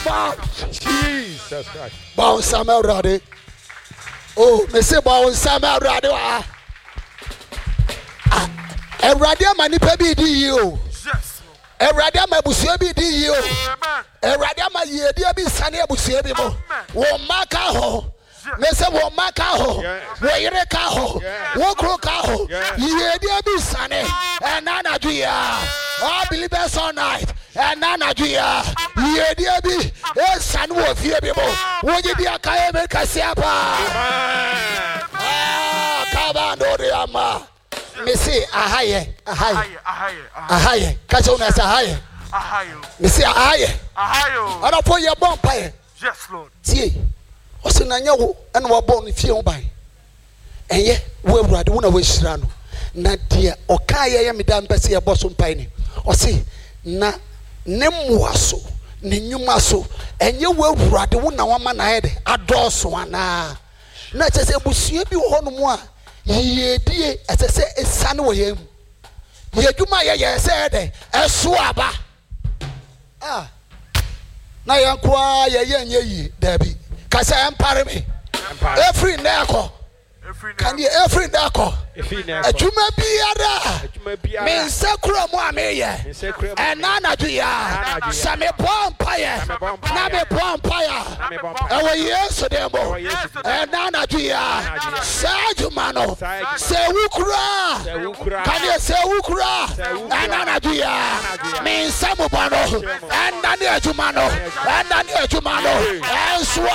Jesus Christ. Bow Samuel Rade. Oh, me say bow Samuel Rade. Eradia manipa bi di you. Yes. Eradia mabusia bi di you. Eradia ma yedi bi sane abusia bi mo. Wo maka ho. Me say wo maka ho. Wo yire ka ho. Wo kro ka ho. Yedi bi sane. Enana duya. All believers all night. Enana duya. Yedi bi sane wo fie bi mo. Wo yedi akaye me kasiapa. Kaba no de ama. Me say ahaye. Catch on as ahaye. Me say ahaye. I don't put your bomb pie. Yes, Lord. See, what's in a yo and we're born if you buy. And yet, we're right, one of which ran. Not dear, or Kaya Midam Bessie a bosom pine. Or see, na Nemuaso, Ninumaso, and you will ride the one woman I had a dorswana. Not as a bussier be one more. Ye dear, as I say, a son with him. Ye do my said, a swabba. Ah, now you're quiet, ye, Debbie. Cause I am parami. Every neco. Can you every neco? A juma be ada. Mean sacrum one me, and Nana Dia, Sammy Bompire, Name Bompire. Our years to them, and Nana Dia, Sajumano, say Ukra, can you say Ukra, and Nana Dia, mean Samubano, and Nania Jumano, and Nania Jumano, and Swab.